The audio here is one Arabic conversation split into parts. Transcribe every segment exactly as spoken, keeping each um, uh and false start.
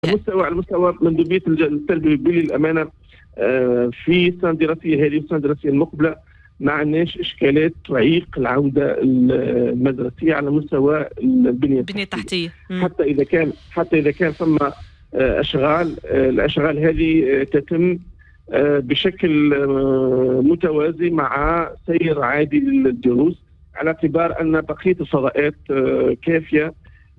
مستوى على مستوى مندوبيه التربيه للامانه في السنه الدراسيه هذه والسنه الدراسيه المقبله ما عندناش اشكالات تعيق العوده المدرسيه على مستوى البنيه التحتيه، حتى اذا كان حتى اذا كان ثم اشغال الاشغال هذه تتم بشكل متوازي مع سير عادي للدروس، على اعتبار ان بقيه الفضاءات كافيه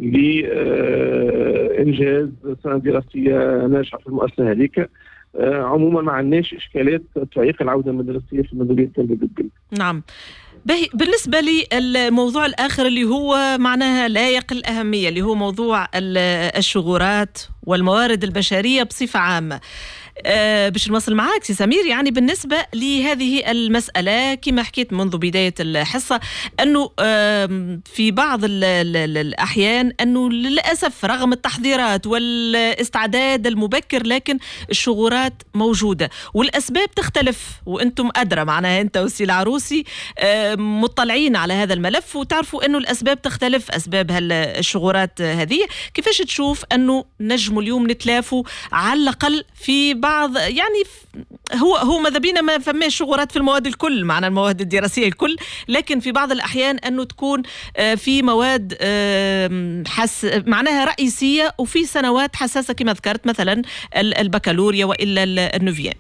لإنجاز سنة دراسية ناجحة في المؤسسة هذيك. عموما ما عندناش إشكالات تعيق العودة المدرسية في مندوبية التربية بالبنية. نعم. بالنسبة لي الموضوع الآخر اللي هو معناها لا يقل أهمية، اللي هو موضوع الشغورات والموارد البشرية بصفة عامة. أه باش نوصل معاك سي سمير، يعني بالنسبة لهذه المسألة كما حكيت منذ بداية الحصة أنه أه في بعض ال ال الأحيان أنه للأسف رغم التحضيرات والاستعداد المبكر لكن الشغورات موجودة والأسباب تختلف، وأنتم أدرى معناها أنت والسي العروسي أه مطلعين على هذا الملف وتعرفوا أنه الأسباب تختلف، أسباب الشغورات هذه. كيفاش تشوف أنه نجموا اليوم نتلافوا على الأقل في بعض، يعني هو هو ماذا بينا ما فماش شغورات في المواد الكل، معنا المواد الدراسية الكل، لكن في بعض الأحيان أنه تكون في مواد حس معناها رئيسية وفي سنوات حساسة كما ذكرت مثلا البكالوريا وإلا النوفيان.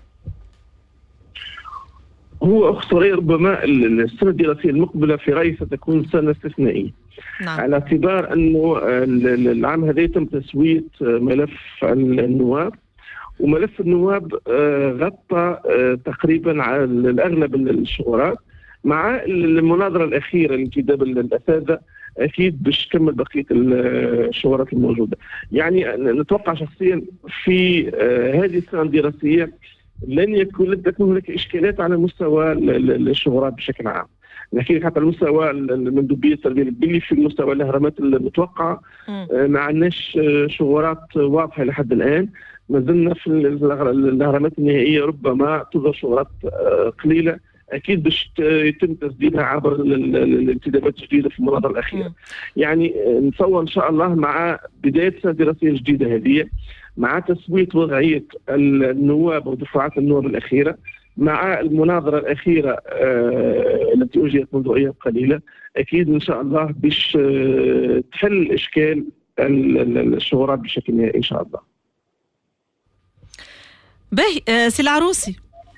هو أخصري ربما السنة الدراسية المقبلة في رأيي ستكون سنة استثنائية. نعم. على اعتبار أنه العام هذا يتم تسوية ملف النواب، وملف النواب غطى تقريبا على الأغلب الشغورات، مع المناظرة الأخيرة لانتداب الأساتذة أكيد باش تكمل بقية الشغورات الموجودة. يعني نتوقع شخصيا في هذه السنة الدراسية لن يكون لن تكون هناك إشكالات على مستوى الشغورات بشكل عام. نحكي لك حتى على مستوى المندوبية التربية بالبنية في مستوى الأهرامات المتوقعة ما عندناش شغورات واضحة لحد الآن، ما زلنا في الأهرامات النهائية ربما تظهر شغورات قليلة، أكيد باش يتم تسديدها عبر الانتدابات الجديدة في المناظرة الأخيرة. يعني نتصور إن شاء الله مع بداية سنة دراسية جديدة هذه، مع تسوية وضعية النواب ودفعات النواب الأخيرة، مع المناظرة الأخيرة آه التي أجريت منذ أيام قليلة، أكيد إن شاء الله باش آه تحل إشكال الشغورات بشكل نهائي إن شاء الله. باهي آه سي العروسي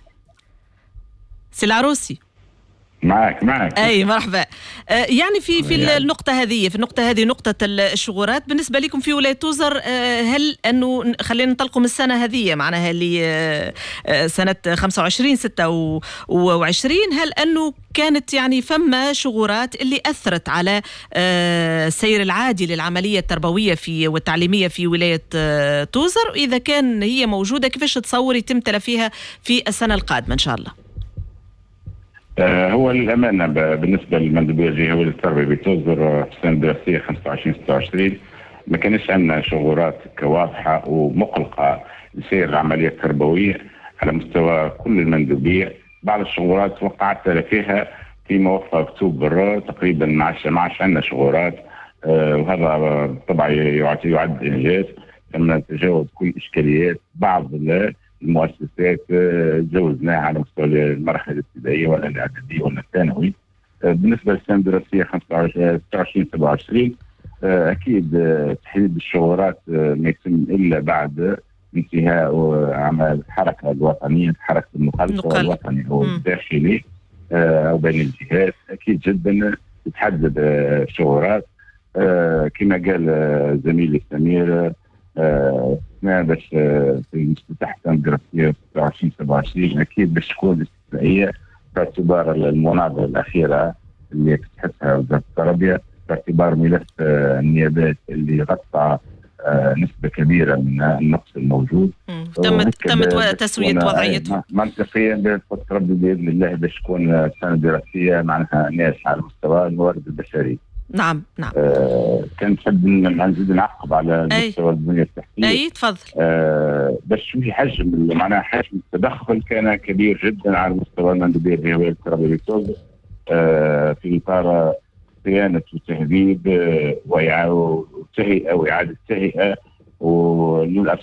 سي العروسي معك معك اي مرحبا. آه يعني في في النقطه هذه في النقطه هذه نقطه الشغورات بالنسبه لكم في ولايه توزر، آه هل انه خلينا ننطلقوا من السنه هذه معناها اللي آه سنه خمسة وعشرين ستة وعشرين، هل انه كانت يعني فما شغورات اللي اثرت على آه السير العادي للعمليه التربويه في والتعليميه في ولايه آه توزر؟ واذا كان هي موجوده كيفاش تصور يتم تلافيها في السنه القادمه ان شاء الله؟ هو للأمانة بالنسبة للمندوبية الجهوية للتربية بتوزر في السنة الدراسية خمسة وعشرين ستة وعشرين ما كانش عندنا شغورات واضحة ومقلقة لسير العملية التربوية على مستوى كل المندوبية. بعض الشغورات وقعت فيها فيما وفى أكتوبر تقريبا ما عادش عندنا شغورات، وهذا طبعا يعد, يعد إنجاز لما تجاوز كل إشكاليات. بعض المؤسسات تجاوزناها على مستوى المرحلة الابتدائية ولا الإعدادية ولا الثانوي. بالنسبة للسنة الدراسية خمسة وعشرين ستة وعشرين سبعة وعشرين أكيد تحديد الشغورات ما يتم إلا بعد انتهاء عمل الحركة الوطنية، حركة المخالفة الوطني أو الداخلي أو بين الجهات. أكيد جدا تتحدد الشغورات كما قال زميلي سمير آه باش آه في افتتاح السنه الدراسيه ستة وعشرين سبعة وعشرين اكيد باش تكون استثنائيه باعتبار المناظره الاخيره اللي تحدثها وزاره التربيه، باعتبار ملف آه النيابات اللي غطى آه نسبه كبيره من النقص الموجود. تم تم تسويه وضعيته منطقيا بالتربي باذن الله باش تكون السنه الدراسيه معناها ناجحه على مستوى الموارد البشريه. نعم نعم. آه كان تحب نزيد نعقب على مستوى البنيه التحتيه. اي تفضل. آه باش في حجم معناها حجم التدخل كان كبير جدا على مستوى المندوبيه الجهويه للتربيه بالتوزر آه في اطار صيانه وتهذيب آه وتهيئه واعاده تهيئه وللاسف